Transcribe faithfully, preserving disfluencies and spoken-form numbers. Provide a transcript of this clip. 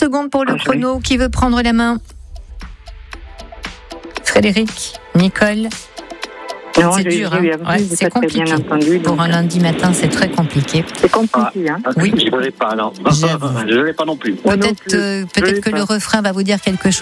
secondes pour le Ah, chrono. Qui veut prendre la main? Frédéric, Nicole? Non, C'est j'ai- dur, j'ai hein. eu un peu, Ouais, j'ai c'est pas très bien compliqué. entendu, Pour donc, un lundi matin, c'est très compliqué. C'est compliqué, hein. Oui. Je ne l'ai pas, non. J'avoue. Je ne l'ai pas non plus. Moi non Peut-être, plus. euh, Je peut-être l'ai que pas. le refrain va vous dire quelque chose.